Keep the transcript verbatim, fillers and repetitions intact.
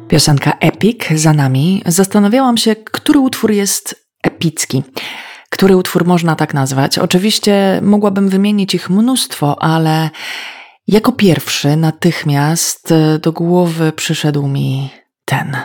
Piosenka Epic za nami. Zastanawiałam się, który utwór jest epicki. Który utwór można tak nazwać? Oczywiście mogłabym wymienić ich mnóstwo, ale jako pierwszy natychmiast do głowy przyszedł mi ten.